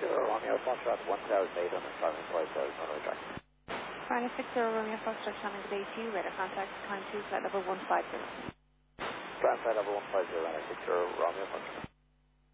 Romeo Foxtrot 1,800, climbing 5,000 runway track. Final 60 Romeo Foxtrot, channel Bay 2, radar contact, climb 2, flight level 150. Climb flight level 150, runway 60 Romeo Foxtrot.